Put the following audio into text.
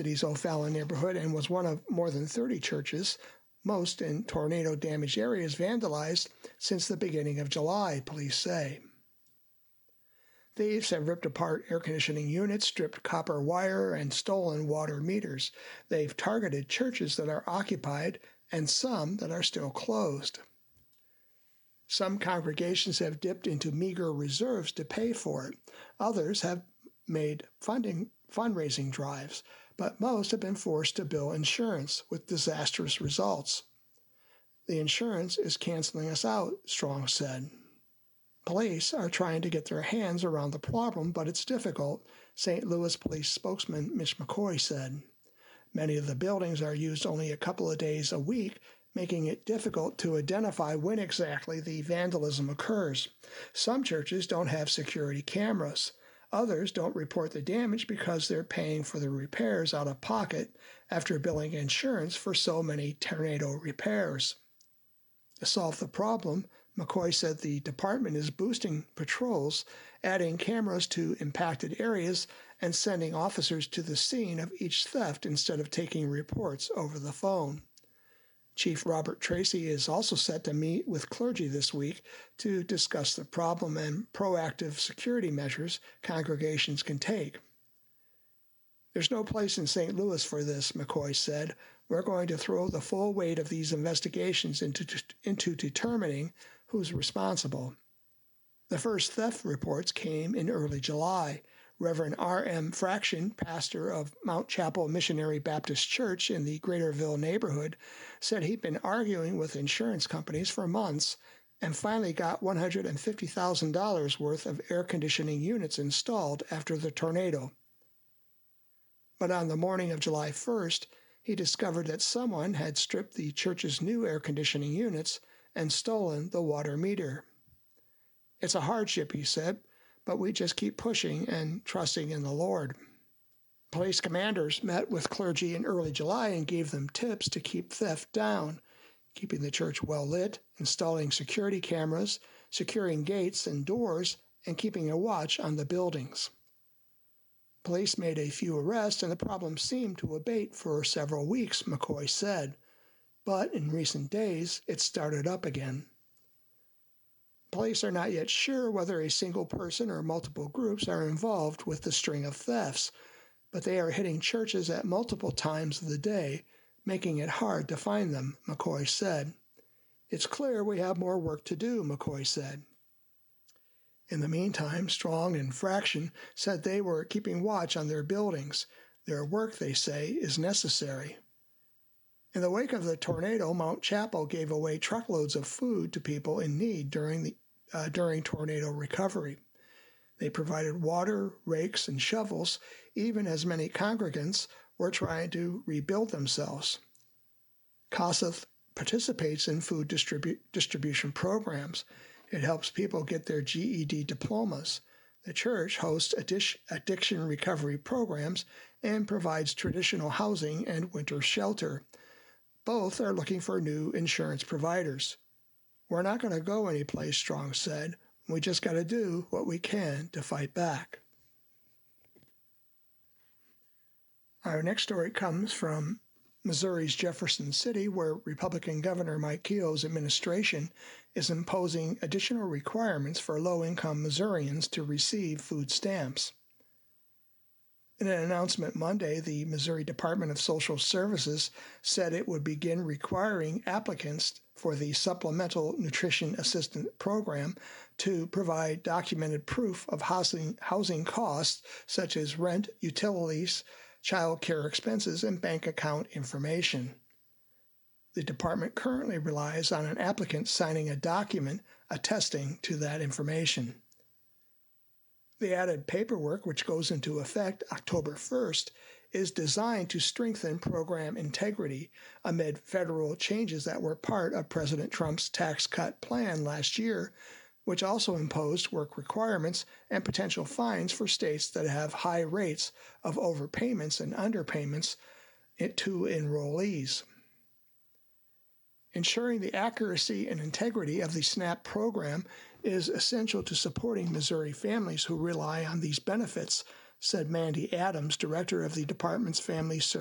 city's O'Fallon neighborhood and was one of more than 30 churches, most in tornado-damaged areas, vandalized since the beginning of July, police say. Thieves have ripped apart air conditioning units, stripped copper wire, and stolen water meters. They've targeted churches that are occupied and some that are still closed. Some congregations have dipped into meager reserves to pay for it. Others have made fundraising drives, but most have been forced to bill insurance with disastrous results. The insurance is canceling us out, Strong said. Police are trying to get their hands around the problem, but it's difficult, St. Louis police spokesman Mitch McCoy said. Many of the buildings are used only a couple of days a week, making it difficult to identify when exactly the vandalism occurs. Some churches don't have security cameras. Others don't report the damage because they're paying for the repairs out of pocket after billing insurance for so many tornado repairs. To solve the problem, McCoy said the department is boosting patrols, adding cameras to impacted areas, and sending officers to the scene of each theft instead of taking reports over the phone. Chief Robert Tracy is also set to meet with clergy this week to discuss the problem and proactive security measures congregations can take. There's no place in St. Louis for this, McCoy said. We're going to throw the full weight of these investigations into determining who's responsible. The first theft reports came in early July. Reverend R.M. Fraction, pastor of Mount Chapel Missionary Baptist Church in the Greaterville neighborhood, said he'd been arguing with insurance companies for months and finally got $150,000 worth of air conditioning units installed after the tornado. But on the morning of July 1st, he discovered that someone had stripped the church's new air conditioning units and stolen the water meter. It's a hardship, he said, but we just keep pushing and trusting in the Lord. Police commanders met with clergy in early July and gave them tips to keep theft down, keeping the church well lit, installing security cameras, securing gates and doors, and keeping a watch on the buildings. Police made a few arrests, and the problem seemed to abate for several weeks, McCoy said. But in recent days, it started up again. Police are not yet sure whether a single person or multiple groups are involved with the string of thefts, but they are hitting churches at multiple times of the day, making it hard to find them, McCoy said. It's clear we have more work to do, McCoy said. In the meantime, Strong and Fraction said they were keeping watch on their buildings. Their work, they say, is necessary. In the wake of the tornado, Mount Chapel gave away truckloads of food to people in need during tornado recovery. They provided water, rakes, and shovels, even as many congregants were trying to rebuild themselves. Kossuth participates in food distribution programs. It helps people get their GED diplomas. The church hosts addiction recovery programs and provides traditional housing and winter shelter. Both are looking for new insurance providers. We're not going to go anyplace, Strong said. We just got to do what we can to fight back. Our next story comes from Missouri's Jefferson City, where Republican Governor Mike Keogh's administration is imposing additional requirements for low-income Missourians to receive food stamps. In an announcement Monday, the Missouri Department of Social Services said it would begin requiring applicants for the Supplemental Nutrition Assistance Program to provide documented proof of housing costs such as rent, utilities, child care expenses, and bank account information. The department currently relies on an applicant signing a document attesting to that information. The added paperwork, which goes into effect October 1st, is designed to strengthen program integrity amid federal changes that were part of President Trump's tax cut plan last year, which also imposed work requirements and potential fines for states that have high rates of overpayments and underpayments to enrollees. Ensuring the accuracy and integrity of the SNAP program is essential to supporting Missouri families who rely on these benefits, said Mandy Adams, director of the department's Family